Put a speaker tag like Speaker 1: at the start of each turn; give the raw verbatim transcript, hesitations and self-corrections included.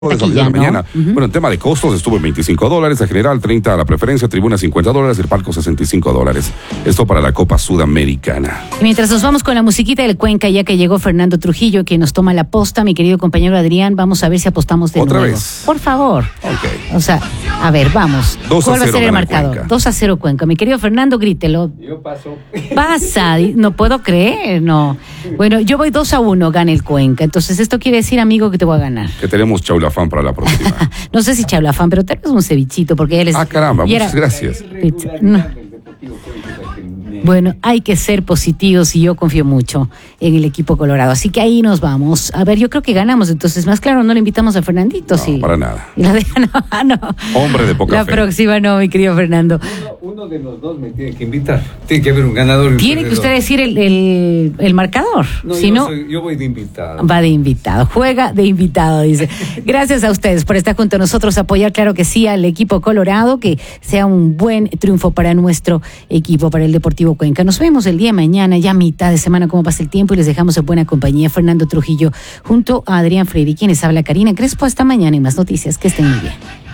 Speaker 1: de
Speaker 2: Aquí
Speaker 1: la
Speaker 2: ya, ¿no?
Speaker 1: mañana.
Speaker 2: Uh-huh.
Speaker 1: Bueno, en tema de costos estuvo en veinticinco dólares, la general treinta a la preferencia, tribuna cincuenta dólares, el palco sesenta y cinco dólares. Esto para la Copa Sudamericana.
Speaker 2: Y mientras nos vamos con la musiquita del Cuenca, ya que llegó Fernando Trujillo, quien nos toma la posta, mi querido compañero Adrián, vamos a ver si apostamos de
Speaker 1: ¿Otra
Speaker 2: nuevo.
Speaker 1: vez?
Speaker 2: Por favor.
Speaker 1: Ok.
Speaker 2: O sea, a ver, vamos.
Speaker 1: dos a
Speaker 2: ¿Cuál va a
Speaker 1: cero
Speaker 2: ser el
Speaker 1: gana
Speaker 2: marcador?
Speaker 1: Cuenca.
Speaker 2: dos a cero Cuenca. Mi querido Fernando, grítelo.
Speaker 3: Yo paso.
Speaker 2: Pasa, no puedo creer, no. Bueno, yo voy dos a uno, gana el Cuenca. Entonces, esto quiere decir, amigo, que te voy a ganar.
Speaker 1: Que tenemos chaulafán para la próxima.
Speaker 2: No sé si chablafán, pero tal vez un cevichito, porque él es...
Speaker 1: Ah, caramba,
Speaker 2: y era-
Speaker 1: muchas gracias.
Speaker 2: Pizza. No. Bueno, hay que ser positivos y yo confío mucho en el equipo colorado. Así que ahí nos vamos. A ver, yo creo que ganamos. Entonces, más claro, no le invitamos a Fernandito.
Speaker 1: No,
Speaker 2: sí.
Speaker 1: para nada.
Speaker 2: Y la dejan, no, no.
Speaker 1: Hombre de poca
Speaker 2: La
Speaker 1: fe.
Speaker 2: próxima no, mi querido Fernando.
Speaker 3: Uno, uno de los dos me tiene que invitar. Tiene que haber un ganador y un
Speaker 2: Tiene que
Speaker 3: perdedor.
Speaker 2: usted decir el, el, el marcador.
Speaker 3: No,
Speaker 2: si
Speaker 3: yo,
Speaker 2: no,
Speaker 3: soy- yo voy de invitado.
Speaker 2: va de invitado. Juega de invitado, dice. Gracias a ustedes por estar junto a nosotros, apoyar, claro que sí, al equipo colorado, que sea un buen triunfo para nuestro equipo, para el Deportivo Cuenca. Nos vemos el día de mañana, ya mitad de semana, como pasa el tiempo, y les dejamos en buena compañía. Fernando Trujillo, junto a Adrián Freire, quienes habla Karina Crespo. Hasta mañana y más noticias. Que estén muy bien.